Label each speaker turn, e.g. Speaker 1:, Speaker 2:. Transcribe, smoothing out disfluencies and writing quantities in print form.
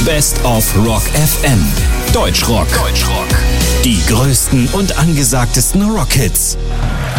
Speaker 1: Best of Rock FM. Deutschrock. Die größten und angesagtesten Rockhits.